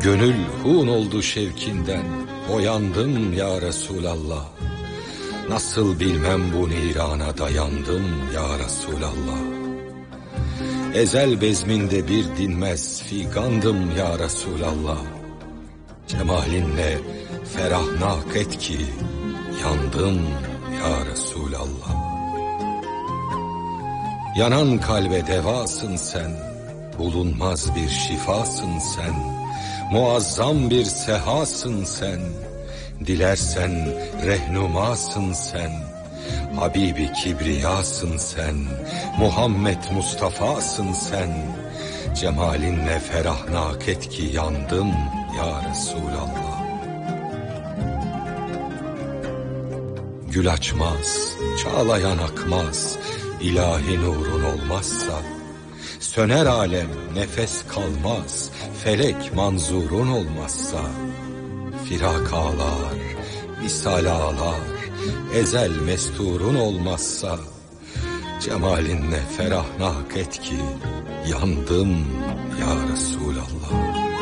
Gönül hun oldu şevkinden, boyandım ya Resulallah. Nasıl bilmem bu nirana dayandım ya Resulallah. Ezel bezminde bir dinmez figandım ya Resulallah. Cemalinle ferahnak et ki yandım ya Resulallah. Yanan kalbe devasın sen, bulunmaz bir şifasın sen, muazzam bir sehasın sen, dilersen rehnumasın sen, Habibi Kibriyasın sen, Muhammed Mustafa'sın sen, cemalinle ferahnak et ki yandım ya Resulallah. Gül açmaz, çağlayan akmaz, ilahi nurun olmazsa, söner alem, nefes kalmaz, felek manzurun olmazsa, firak ağlar, visal ağlar, ezel mesturun olmazsa, cemalinle ferahnak et ki yandım ya Resulallah.